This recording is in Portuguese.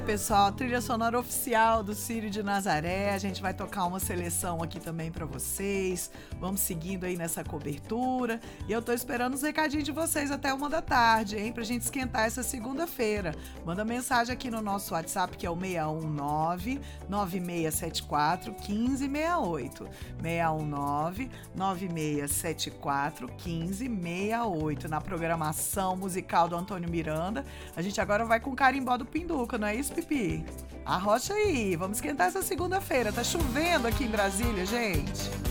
Pessoal, trilha sonora oficial do Círio de Nazaré. A gente vai tocar uma seleção aqui também pra vocês. Vamos seguindo aí nessa cobertura. E eu tô esperando os recadinhos de vocês até 1 da tarde, hein? Pra gente esquentar essa segunda-feira. Manda mensagem aqui no nosso WhatsApp, que é o 619-9674-1568. 619-9674-1568. Na programação musical do Antônio Miranda. A gente agora vai com o Carimbó do Pinduca, não é isso, Pipi? Arrocha aí, vamos esquentar essa segunda-feira. Tá chovendo aqui em Brasília, gente.